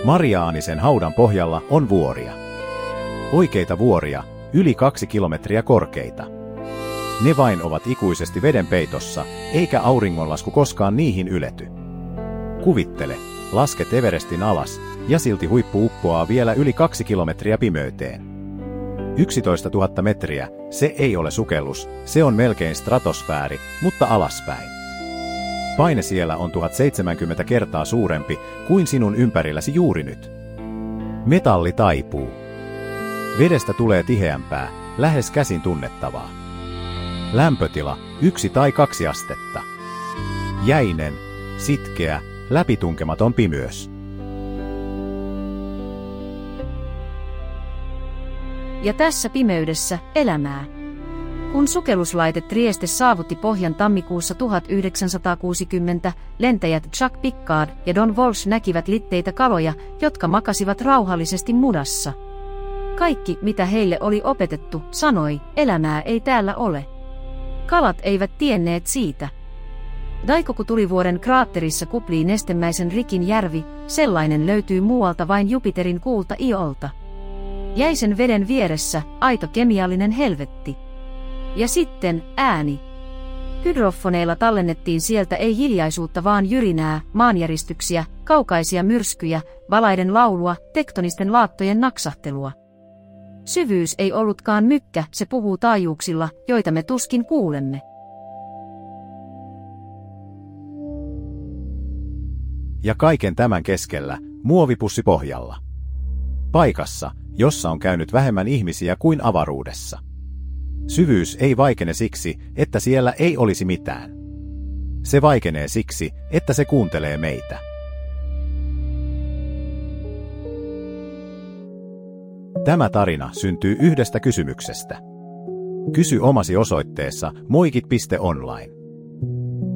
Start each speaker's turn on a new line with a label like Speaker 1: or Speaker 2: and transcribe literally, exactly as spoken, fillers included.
Speaker 1: Mariaanisen haudan pohjalla on vuoria. Oikeita vuoria, yli kaksi kilometriä korkeita. Ne vain ovat ikuisesti veden peitossa, eikä auringonlasku koskaan niihin ylety. Kuvittele, lasket Everestin alas, ja silti huippu uppoaa vielä yli kaksi kilometriä pimeyteen. yksitoista tuhatta metriä, se ei ole sukellus, se on melkein stratosfääri, mutta alaspäin. Paine siellä on tuhatseitsemänkymmentä kertaa suurempi kuin sinun ympärilläsi juuri nyt. Metalli taipuu. Vedestä tulee tiheämpää, lähes käsin tunnettavaa. Lämpötila yksi tai kaksi astetta. Jäinen, sitkeä, läpitunkematon pimeys.
Speaker 2: Ja tässä pimeydessä elämää. Kun sukelluslaite Trieste saavutti pohjan tammikuussa tuhatyhdeksänsataakuusikymmentä, lentäjät Jacques Piccard ja Don Walsh näkivät litteitä kaloja, jotka makasivat rauhallisesti mudassa. Kaikki, mitä heille oli opetettu, sanoi, elämää ei täällä ole. Kalat eivät tienneet siitä. Daikoku-tulivuoren kraatterissa kuplii nestemäisen rikin järvi, sellainen löytyy muualta vain Jupiterin kuulta iolta. Jäisen veden vieressä, aito kemiallinen helvetti. Ja sitten, ääni. Hydrofoneilla tallennettiin sieltä ei hiljaisuutta vaan jyrinää, maanjäristyksiä, kaukaisia myrskyjä, valaiden laulua, tektonisten laattojen naksahtelua. Syvyys ei ollutkaan mykkä, se puhuu taajuuksilla, joita me tuskin kuulemme.
Speaker 1: Ja kaiken tämän keskellä, muovipussi pohjalla. Paikassa, jossa on käynyt vähemmän ihmisiä kuin avaruudessa. Syvyys ei vaikene siksi, että siellä ei olisi mitään. Se vaikenee siksi, että se kuuntelee meitä. Tämä tarina syntyy yhdestä kysymyksestä. Kysy omasi osoitteessa moikit piste online.